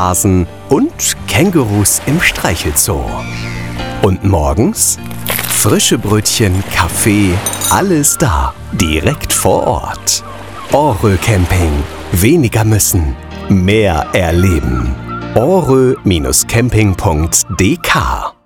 Hasen und Kängurus im Streichelzoo. Und morgens? Frische Brötchen, Kaffee, alles da, direkt vor Ort. Orö Camping. Weniger müssen, mehr erleben. orö-camping.dk